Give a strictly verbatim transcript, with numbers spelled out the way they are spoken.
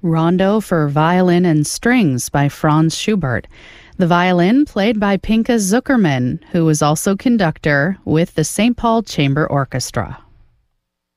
Rondo for Violin and Strings by Franz Schubert. The violin played by Pinka Zuckerman, who was also conductor with the Saint Paul Chamber Orchestra.